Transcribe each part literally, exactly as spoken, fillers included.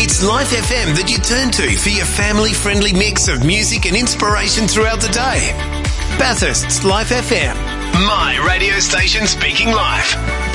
It's Life F M that you turn to for your family-friendly mix of music and inspiration throughout the day. Bathurst's Life F M, my radio station speaking life.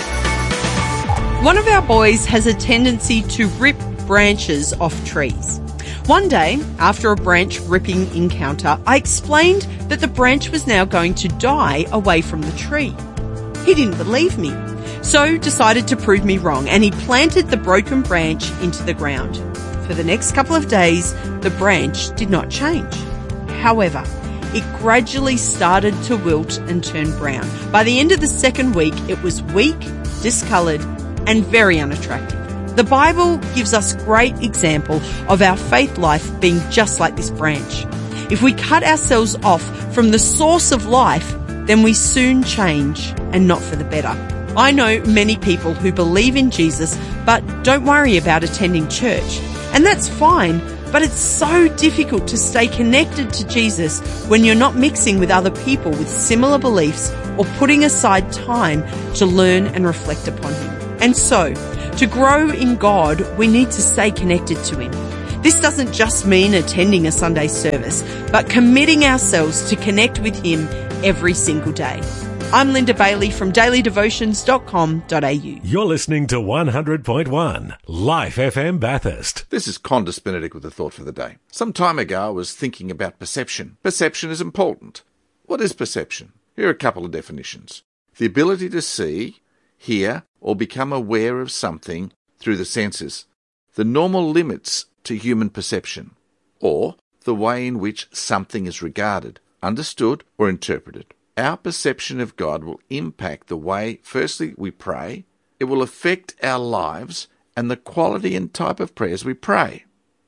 One of our boys has a tendency to rip branches off trees. One day, after a branch ripping encounter, I explained that the branch was now going to die away from the tree. He didn't believe me, so decided to prove me wrong, and he planted the broken branch into the ground. For the next couple of days, the branch did not change. However, it gradually started to wilt and turn brown. By the end of the second week, it was weak, discoloured, and very unattractive. The Bible gives us great example of our faith life being just like this branch. If we cut ourselves off from the source of life, then we soon change, and not for the better. I know many people who believe in Jesus but don't worry about attending church. And that's fine, but it's so difficult to stay connected to Jesus when you're not mixing with other people with similar beliefs or putting aside time to learn and reflect upon Him. And so, to grow in God, we need to stay connected to Him. This doesn't just mean attending a Sunday service, but committing ourselves to connect with Him every single day. I'm Linda Bailey from daily devotions dot com dot a u. You're listening to one hundred point one Life F M Bathurst. This is Condis Benedict with a thought for the day. Some time ago I was thinking about perception. Perception is important. What is perception? Here are a couple of definitions. The ability to see, hear, or become aware of something through the senses. The normal limits to human perception, or the way in which something is regarded, understood, or interpreted. Our perception of God will impact the way, firstly, we pray. It will affect our lives and the quality and type of prayers we pray.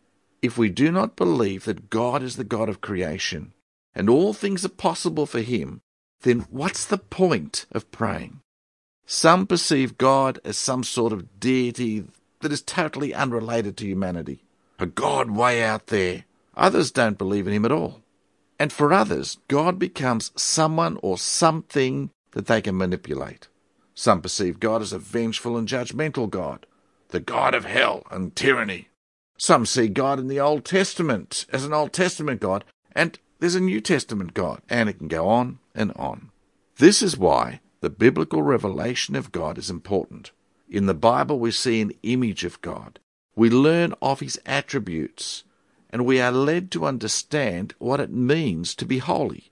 If we do not believe that God is the God of creation and all things are possible for Him, then what's the point of praying? Some perceive God as some sort of deity that is totally unrelated to humanity, a God way out there. Others don't believe in Him at all. And for others, God becomes someone or something that they can manipulate. Some perceive God as a vengeful and judgmental God, the God of hell and tyranny. Some see God in the Old Testament as an Old Testament God, and there's a New Testament God, and it can go on and on. This is why the biblical revelation of God is important. In the Bible, we see an image of God. We learn of His attributes, and we are led to understand what it means to be holy.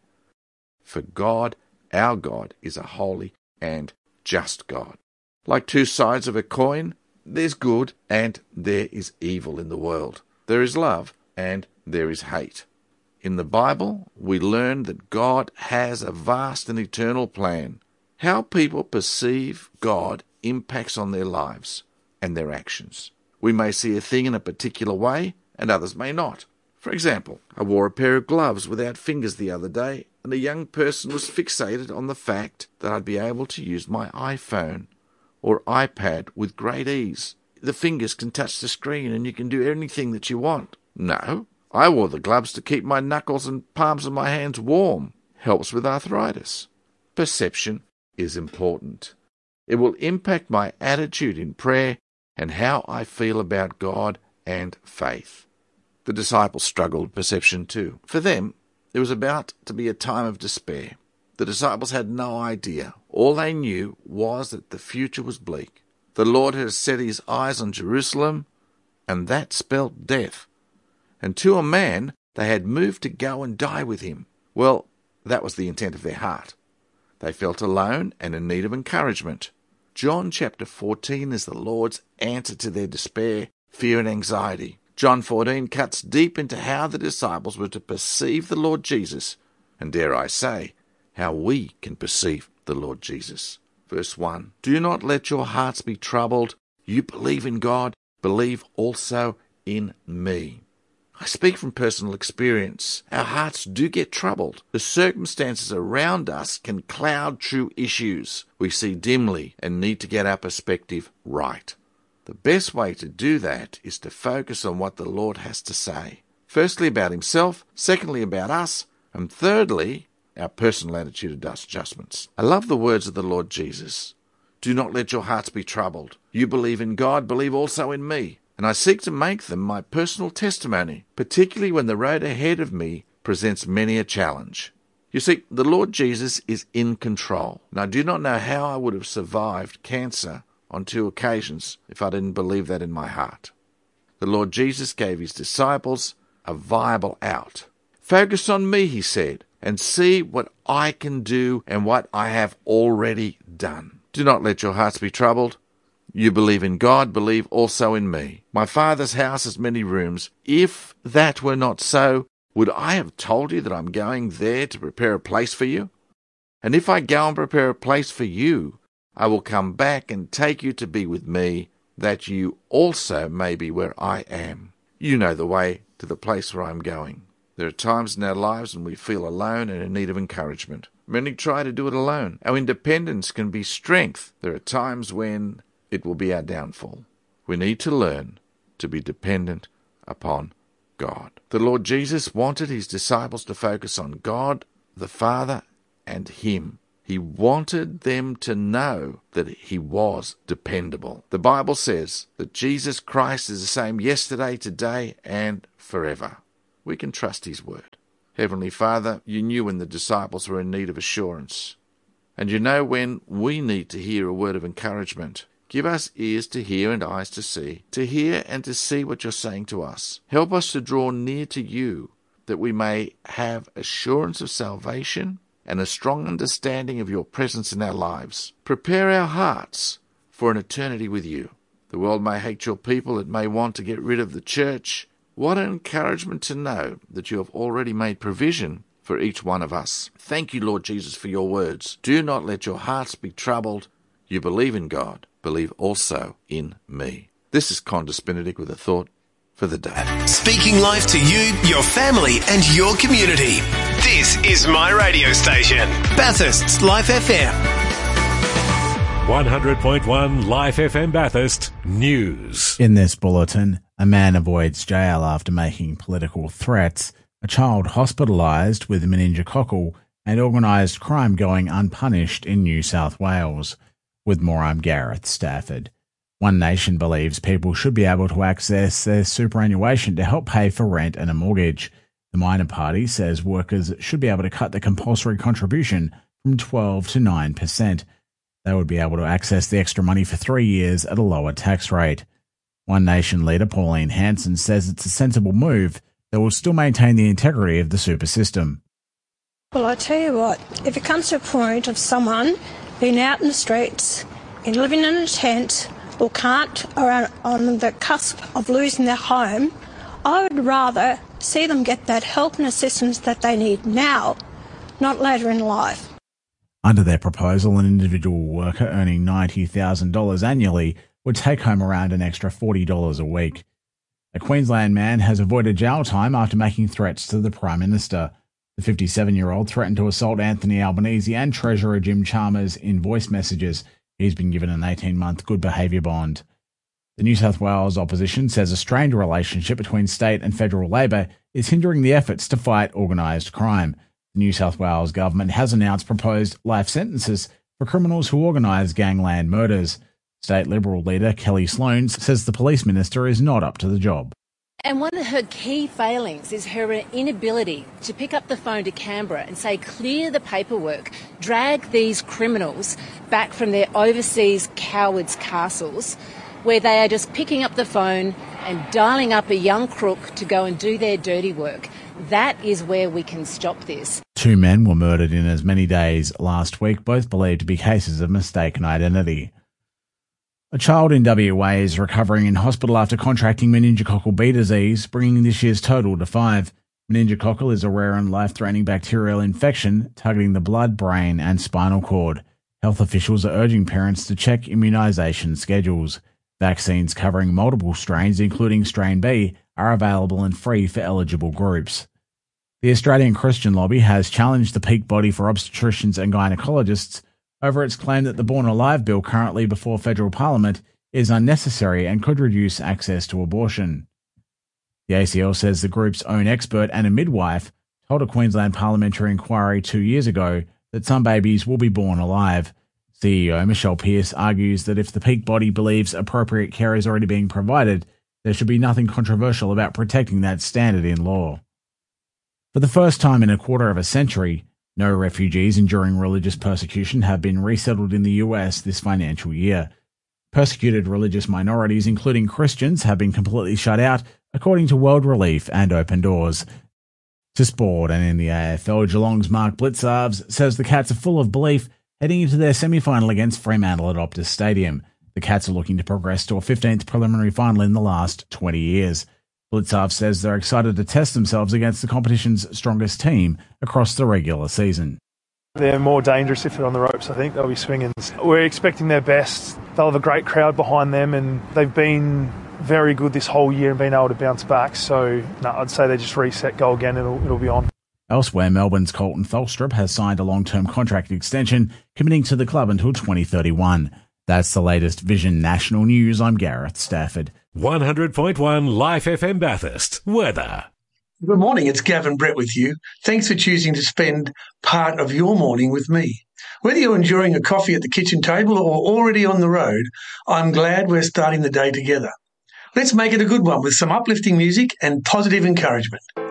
For God, our God, is a holy and just God. Like two sides of a coin, there's good and there is evil in the world. There is love and there is hate. In the Bible, we learn that God has a vast and eternal plan. How people perceive God impacts on their lives and their actions. We may see a thing in a particular way, and others may not. For example, I wore a pair of gloves without fingers the other day, and a young person was fixated on the fact that I'd be able to use my iPhone or iPad with great ease. The fingers can touch the screen and you can do anything that you want. No, I wore the gloves to keep my knuckles and palms of my hands warm. Helps with arthritis. Perception is important. It will impact my attitude in prayer and how I feel about God and faith. The disciples struggled with perception too. For them, there was about to be a time of despair. The disciples had no idea. All they knew was that the future was bleak. The Lord had set His eyes on Jerusalem, and that spelt death. And to a man, they had moved to go and die with Him. Well, that was the intent of their heart. They felt alone and in need of encouragement. John chapter fourteen is the Lord's answer to their despair, fear and anxiety. John fourteen cuts deep into how the disciples were to perceive the Lord Jesus, and dare I say, how we can perceive the Lord Jesus. Verse one, do not let your hearts be troubled. You believe in God, believe also in me. I speak from personal experience. Our hearts do get troubled. The circumstances around us can cloud true issues. We see dimly and need to get our perspective right. The best way to do that is to focus on what the Lord has to say. Firstly, about Himself. Secondly, about us. And thirdly, our personal attitude adjustments. I love the words of the Lord Jesus. Do not let your hearts be troubled. You believe in God, believe also in me. and I seek to make them my personal testimony, particularly when the road ahead of me presents many a challenge. You see, the Lord Jesus is in control, and I do not know how I would have survived cancer on two occasions if I didn't believe that in my heart. The Lord Jesus gave his disciples a viable out. Focus on me, he said, and see what I can do and what I have already done. Do not let your hearts be troubled. You believe in God, believe also in me. My Father's house has many rooms. If that were not so, would I have told you that I'm going there to prepare a place for you? And if I go and prepare a place for you, I will come back and take you to be with me, that you also may be where I am. You know the way to the place where I'm going. There are times in our lives when we feel alone and in need of encouragement. Many try to do it alone. Our independence can be strength. There are times when it will be our downfall. We need to learn to be dependent upon God. The Lord Jesus wanted his disciples to focus on God, the Father, and him. He wanted them to know that he was dependable. The Bible says that Jesus Christ is the same yesterday, today, and forever. We can trust his word. Heavenly Father, you knew when the disciples were in need of assurance. And you know when we need to hear a word of encouragement. Give us ears to hear and eyes to see, to hear and to see what you're saying to us. Help us to draw near to you, that we may have assurance of salvation and a strong understanding of your presence in our lives. Prepare our hearts for an eternity with you. The world may hate your people, it may want to get rid of the church. What an encouragement to know that you have already made provision for each one of us. Thank you, Lord Jesus, for your words. Do not let your hearts be troubled. You believe in God. Believe also in me. This is Condis Benedict with a thought for the day. Speaking life to you, your family and your community. This is my radio station, Bathurst's Life F M. one hundred point one Life F M Bathurst News. In this bulletin, a man avoids jail after making political threats, a child hospitalised with meningococcal, and organised crime going unpunished in New South Wales. With more, I'm Gareth Stafford. One Nation believes people should be able to access their superannuation to help pay for rent and a mortgage. The Minor Party says workers should be able to cut the compulsory contribution from twelve to nine percent. They would be able to access the extra money for three years at a lower tax rate. One Nation leader Pauline Hanson says it's a sensible move that will still maintain the integrity of the super system. Well, I tell you what, if it comes to a point of someone being out in the streets, in living in a tent, or can't, or on the cusp of losing their home, I would rather see them get that help and assistance that they need now, not later in life. Under their proposal, an individual worker earning ninety thousand dollars annually would take home around an extra forty dollars a week. A Queensland man has avoided jail time after making threats to the Prime Minister. The fifty-seven-year-old threatened to assault Anthony Albanese and Treasurer Jim Chalmers in voice messages. He's been given an eighteen-month good behaviour bond. The New South Wales opposition says a strained relationship between state and federal Labor is hindering the efforts to fight organised crime. The New South Wales government has announced proposed life sentences for criminals who organise gangland murders. State Liberal leader Kelly Sloan says the police minister is not up to the job. And one of her key failings is her inability to pick up the phone to Canberra and say, clear the paperwork, drag these criminals back from their overseas cowards' castles, where they are just picking up the phone and dialing up a young crook to go and do their dirty work. That is where we can stop this. Two men were murdered in as many days last week, both believed to be cases of mistaken identity. A child in W A is recovering in hospital after contracting meningococcal B disease, bringing this year's total to five. Meningococcal is a rare and life-threatening bacterial infection targeting the blood, brain and spinal cord. Health officials are urging parents to check immunisation schedules. Vaccines covering multiple strains, including strain B, are available and free for eligible groups. The Australian Christian Lobby has challenged the peak body for obstetricians and gynecologists over its claim that the Born Alive bill currently before federal parliament is unnecessary and could reduce access to abortion. The A C L says the group's own expert and a midwife told a Queensland parliamentary inquiry two years ago that some babies will be born alive. C E O Michelle Pearce argues that if the peak body believes appropriate care is already being provided, there should be nothing controversial about protecting that standard in law. For the first time in a quarter of a century, no refugees enduring religious persecution have been resettled in the U S this financial year. Persecuted religious minorities, including Christians, have been completely shut out, according to World Relief and Open Doors. To sport, and in the A F L, Geelong's Mark Blitzarves says the Cats are full of belief heading into their semi-final against Fremantle at Optus Stadium. The Cats are looking to progress to a fifteenth preliminary final in the last twenty years. Blitzarves says they're excited to test themselves against the competition's strongest team across the regular season. They're more dangerous if they're on the ropes, I think. They'll be swinging. We're expecting their best. They'll have a great crowd behind them, and they've been very good this whole year and been able to bounce back. So no, I'd say they just reset, go again, it'll, it'll be on. Elsewhere, Melbourne's Colton Tholstrup has signed a long-term contract extension, committing to the club until twenty thirty-one. That's the latest Vision National News. I'm Gareth Stafford. one hundred point one Life F M Bathurst. Weather. Good morning, it's Gavin Brett with you. Thanks for choosing to spend part of your morning with me. Whether you're enjoying a coffee at the kitchen table or already on the road, I'm glad we're starting the day together. Let's make it a good one with some uplifting music and positive encouragement.